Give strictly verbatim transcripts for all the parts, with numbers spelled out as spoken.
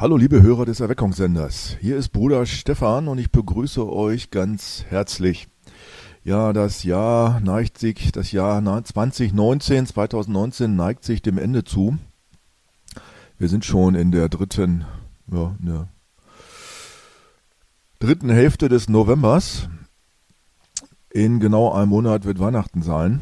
Hallo liebe Hörer des Erweckungssenders, hier ist Bruder Stefan und ich begrüße euch ganz herzlich. Ja, das Jahr neigt sich, das Jahr zwanzig neunzehn, zwanzig neunzehn neigt sich dem Ende zu. Wir sind schon in der dritten, ja, in der dritten Hälfte des Novembers. In genau einem Monat wird Weihnachten sein.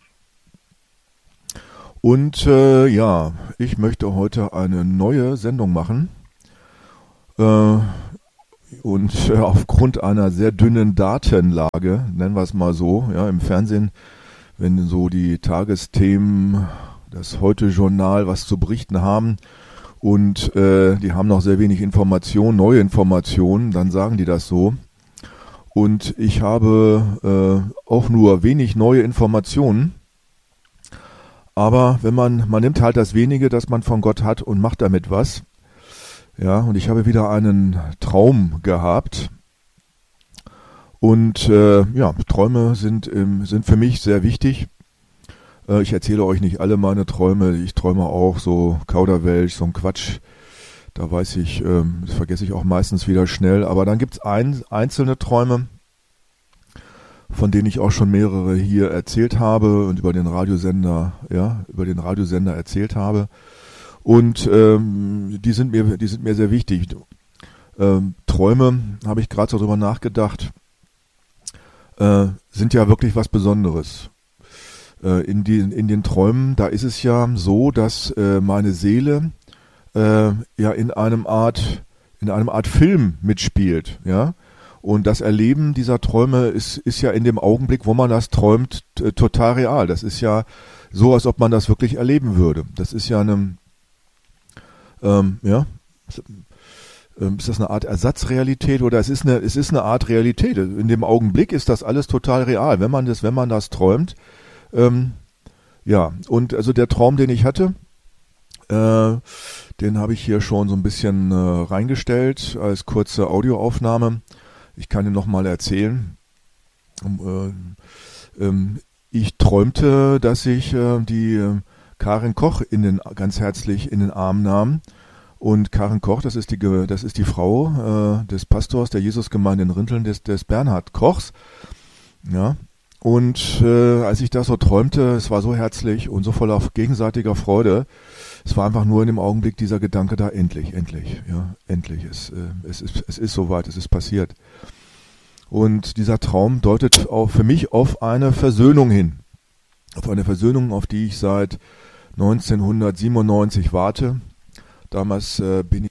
Und äh, ja, ich möchte heute eine neue Sendung machen. Äh, und äh, aufgrund einer sehr dünnen Datenlage, nennen wir es mal so, ja, im Fernsehen, wenn so die Tagesthemen, das Heute-Journal was zu berichten haben und äh, die haben noch sehr wenig Informationen, neue Informationen, dann sagen die das so. Und ich habe äh, auch nur wenig neue Informationen. Aber wenn man, man nimmt halt das wenige, das man von Gott hat und macht damit was. Ja, und ich habe wieder einen Traum gehabt. Und äh, ja, Träume sind, ähm, sind für mich sehr wichtig. Äh, ich erzähle euch nicht alle meine Träume. Ich träume auch so Kauderwelsch, so ein Quatsch. Da weiß ich, ähm, das vergesse ich auch meistens wieder schnell. Aber dann gibt es ein, einzelne Träume, von denen ich auch schon mehrere hier erzählt habe und über den Radiosender, ja, über den Radiosender erzählt habe. Und ähm, die sind mir, die sind mir sehr wichtig. Ähm, Träume, habe ich gerade so drüber nachgedacht, äh, sind ja wirklich was Besonderes. Äh, in, die, in den Träumen, da ist es ja so, dass äh, meine Seele äh, ja in einem Art, in einem Art Film mitspielt, ja. Und das Erleben dieser Träume ist, ist ja in dem Augenblick, wo man das träumt, t- total real. Das ist ja so, als ob man das wirklich erleben würde. Das ist ja eine, ähm, ja, ist das eine Art Ersatzrealität oder es ist eine, es ist eine Art Realität. In dem Augenblick ist das alles total real, wenn man das, wenn man das träumt. Ähm, ja, und also der Traum, den ich hatte, äh, den habe ich hier schon so ein bisschen äh, reingestellt als kurze Audioaufnahme. Ich kann ihn nochmal erzählen. Ich träumte, dass ich die Karin Koch in den, ganz herzlich in den Arm nahm. Und Karin Koch, das ist die, das ist die Frau des Pastors der Jesusgemeinde in Rinteln, des, des Bernhard Kochs. Ja. Und äh, als ich das so träumte, es war so herzlich und so voller gegenseitiger Freude. Es war einfach nur in dem Augenblick dieser Gedanke da, endlich, endlich, ja, endlich, es, äh, es, ist, es ist soweit, es ist passiert. Und dieser Traum deutet auch für mich auf eine Versöhnung hin, auf eine Versöhnung, auf die ich seit neunzehnhundertsiebenundneunzig warte. Damals äh, bin ich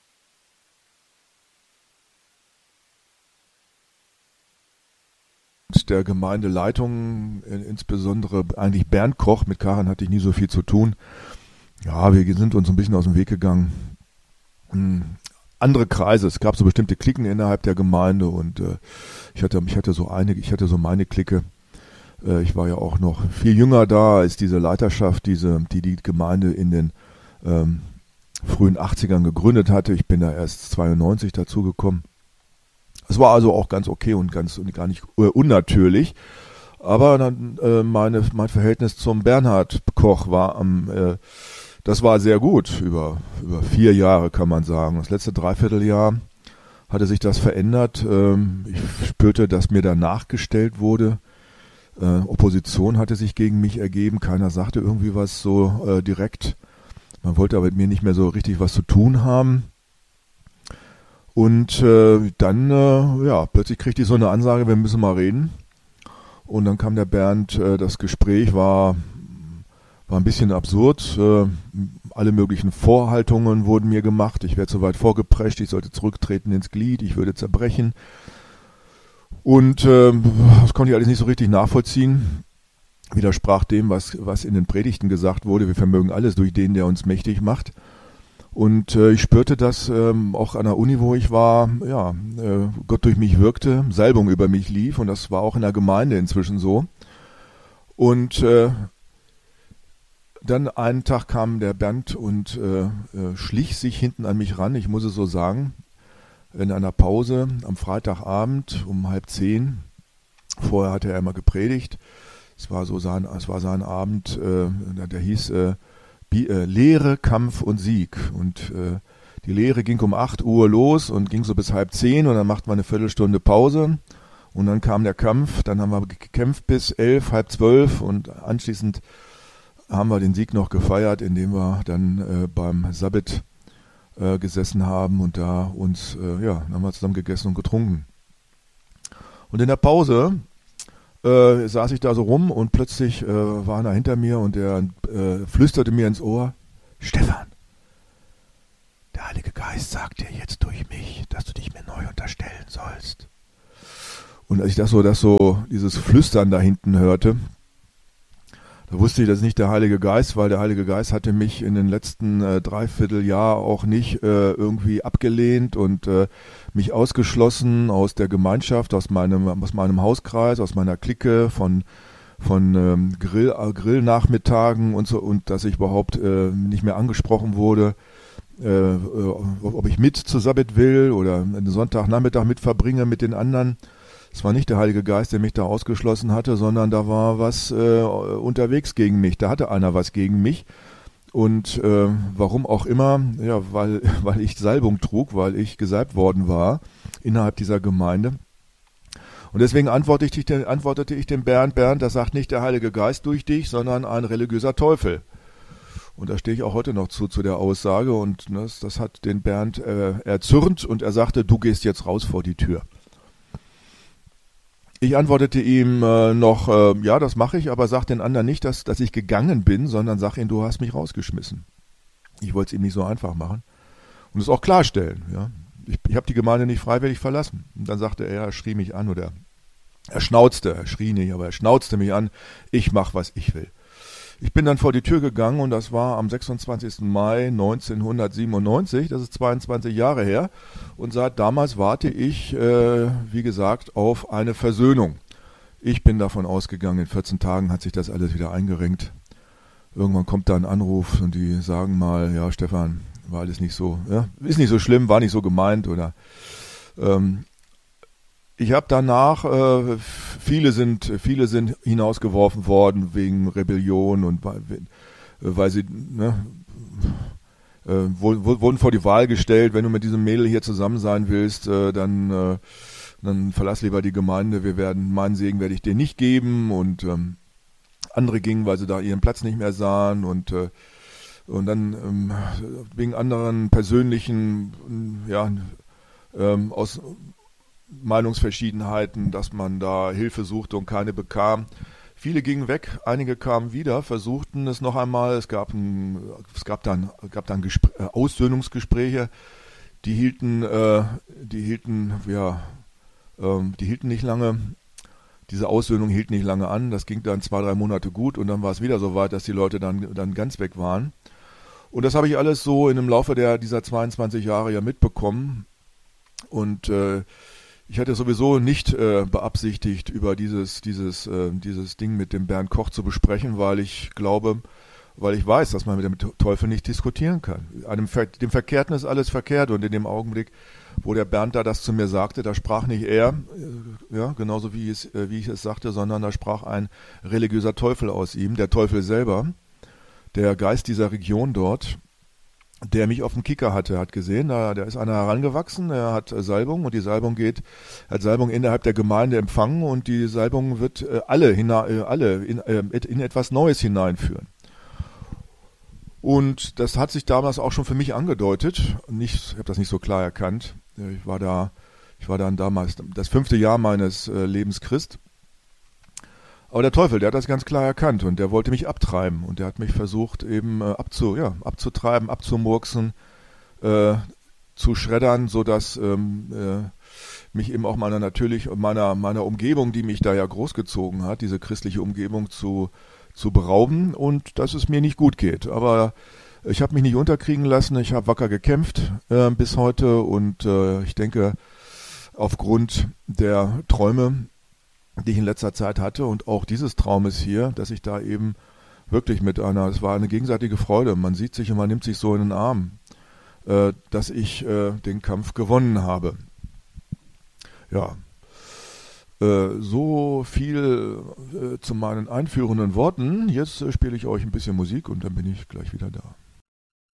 der Gemeindeleitung, insbesondere eigentlich Bernd Koch, mit Karin hatte ich nie so viel zu tun. Ja, wir sind uns ein bisschen aus dem Weg gegangen. Hm, andere Kreise, es gab so bestimmte Cliquen innerhalb der Gemeinde und äh, ich hatte, ich hatte so eine, ich hatte so meine Clique. Äh, ich war ja auch noch viel jünger da als diese Leiterschaft, diese, die die Gemeinde in den ähm, frühen achtzigern gegründet hatte. Ich bin da erst zweiundneunzig dazugekommen. Es war also auch ganz okay und ganz und gar nicht äh, unnatürlich. Aber dann äh, meine, mein Verhältnis zum Bernhard Koch war am äh, Das war sehr gut, über, über vier Jahre kann man sagen. Das letzte Dreivierteljahr hatte sich das verändert. Ähm, ich spürte, dass mir da nachgestellt wurde. Äh, Opposition hatte sich gegen mich ergeben. Keiner sagte irgendwie was so äh, direkt. Man wollte aber mit mir nicht mehr so richtig was zu tun haben. Und äh, dann, äh, ja, plötzlich kriegte ich so eine Ansage, wir müssen mal reden. Und dann kam der Bernd, äh, das Gespräch war... War ein bisschen absurd. Äh, alle möglichen Vorhaltungen wurden mir gemacht. Ich werde so weit vorgeprescht, ich sollte zurücktreten ins Glied, ich würde zerbrechen. Und äh, das konnte ich alles nicht so richtig nachvollziehen. Widersprach dem, was, was in den Predigten gesagt wurde. Wir vermögen alles durch den, der uns mächtig macht. Und äh, ich spürte das ähm, auch an der Uni, wo ich war, ja, äh, Gott durch mich wirkte, Salbung über mich lief und das war auch in der Gemeinde inzwischen so. Und äh, Dann einen Tag kam der Bernd und äh, äh, schlich sich hinten an mich ran, ich muss es so sagen, in einer Pause am Freitagabend um halb zehn. Vorher hatte er immer gepredigt. Es war so sein, es war sein Abend, äh, der hieß äh, Bi- äh, Lehre, Kampf und Sieg. Und äh, die Lehre ging um acht Uhr los und ging so bis halb zehn und dann macht man eine Viertelstunde Pause und dann kam der Kampf, dann haben wir gekämpft bis elf, halb zwölf und anschließend haben wir den Sieg noch gefeiert, indem wir dann äh, beim Sabbat äh, gesessen haben und da uns, äh, ja, dann haben wir zusammen gegessen und getrunken. Und in der Pause äh, saß ich da so rum und plötzlich äh, war einer hinter mir und der äh, flüsterte mir ins Ohr, Stefan, der Heilige Geist sagt dir jetzt durch mich, dass du dich mir neu unterstellen sollst. Und als ich das so, das so, dieses Flüstern da hinten hörte, da wusste ich, das ist nicht der Heilige Geist, weil der Heilige Geist hatte mich in den letzten äh, Dreivierteljahr auch nicht äh, irgendwie abgelehnt und äh, mich ausgeschlossen aus der Gemeinschaft, aus meinem, aus meinem Hauskreis, aus meiner Clique, von, von ähm, Grill, äh, Grillnachmittagen und so, und dass ich überhaupt äh, nicht mehr angesprochen wurde, äh, äh, ob ich mit zu Sabbat will oder einen Sonntagnachmittag mit verbringe mit den anderen. Es war nicht der Heilige Geist, der mich da ausgeschlossen hatte, sondern da war was äh, unterwegs gegen mich. Da hatte einer was gegen mich. Und äh, warum auch immer, ja, weil, weil ich Salbung trug, weil ich gesalbt worden war innerhalb dieser Gemeinde. Und deswegen antwortete ich, den, antwortete ich dem Bernd, Bernd, das sagt nicht der Heilige Geist durch dich, sondern ein religiöser Teufel. Und da stehe ich auch heute noch zu, zu der Aussage. Und das, das hat den Bernd äh, erzürnt und er sagte, du gehst jetzt raus vor die Tür. Ich antwortete ihm äh, noch, äh, ja, das mache ich, aber sag den anderen nicht, dass, dass ich gegangen bin, sondern sag ihm, du hast mich rausgeschmissen. Ich wollte es ihm nicht so einfach machen und es auch klarstellen. Ja. Ich, ich habe die Gemeinde nicht freiwillig verlassen. Und dann sagte er, er schrie mich an oder er schnauzte, er schrie nicht, aber er schnauzte mich an, ich mache, was ich will. Ich bin dann vor die Tür gegangen und das war am sechsundzwanzigsten Mai neunzehnhundertsiebenundneunzig, das ist zweiundzwanzig Jahre her. Und seit damals warte ich, äh, wie gesagt, auf eine Versöhnung. Ich bin davon ausgegangen, in vierzehn Tagen hat sich das alles wieder eingerenkt. Irgendwann kommt da ein Anruf und die sagen mal, ja Stefan, war alles nicht so, ja, ist nicht so schlimm, war nicht so gemeint oder ähm, ich habe danach, äh, viele sind viele sind hinausgeworfen worden wegen Rebellion und weil, weil sie, ne, äh, wurden vor die Wahl gestellt, wenn du mit diesem Mädel hier zusammen sein willst, äh, dann, äh, dann verlass lieber die Gemeinde, wir werden, meinen Segen werde ich dir nicht geben und ähm, andere gingen, weil sie da ihren Platz nicht mehr sahen und äh, und dann ähm, wegen anderen persönlichen, ja, ähm, aus Meinungsverschiedenheiten, dass man da Hilfe suchte und keine bekam. Viele gingen weg, einige kamen wieder, versuchten es noch einmal. Es gab, ein, es gab dann, gab dann Gespr- äh, Aussöhnungsgespräche, die hielten, äh, die hielten, ja, ähm, die hielten nicht lange. Diese Aussöhnung hielt nicht lange an. Das ging dann zwei, drei Monate gut und dann war es wieder so weit, dass die Leute dann, dann ganz weg waren. Und das habe ich alles so in dem Laufe der, dieser zweiundzwanzig Jahre ja mitbekommen. Und äh, ich hatte sowieso nicht äh, beabsichtigt, über dieses, dieses, äh, dieses Ding mit dem Bernd Koch zu besprechen, weil ich glaube, weil ich weiß, dass man mit dem Teufel nicht diskutieren kann. Einem Ver- dem Verkehrten ist alles verkehrt und in dem Augenblick, wo der Bernd da das zu mir sagte, da sprach nicht er, äh, ja, genauso wie, es, äh, wie ich es sagte, sondern da sprach ein religiöser Teufel aus ihm, der Teufel selber, der Geist dieser Region dort, der mich auf dem Kicker hatte, hat gesehen, da, da ist einer herangewachsen, er hat äh, Salbung und die Salbung geht, hat Salbung innerhalb der Gemeinde empfangen und die Salbung wird äh, alle, hina, äh, alle in, äh, in etwas Neues hineinführen. Und das hat sich damals auch schon für mich angedeutet, nicht, ich habe das nicht so klar erkannt, ich war da, ich war dann damals das fünfte Jahr meines äh, Lebens Christ. Aber der Teufel, der hat das ganz klar erkannt und der wollte mich abtreiben und der hat mich versucht eben äh, abzu, ja, abzutreiben, abzumurksen, äh, zu schreddern, sodass ähm, äh, mich eben auch meiner natürlich meiner meiner Umgebung, die mich da ja großgezogen hat, diese christliche Umgebung zu zu berauben und dass es mir nicht gut geht. Aber ich habe mich nicht unterkriegen lassen, ich habe wacker gekämpft äh, bis heute und äh, ich denke, aufgrund der Träume, die ich in letzter Zeit hatte und auch dieses Traumes hier, dass ich da eben wirklich mit einer, es war eine gegenseitige Freude, man sieht sich und man nimmt sich so in den Arm, äh, dass ich äh, den Kampf gewonnen habe. Ja, äh, so viel äh, zu meinen einführenden Worten. Jetzt äh, spiele ich euch ein bisschen Musik und dann bin ich gleich wieder da.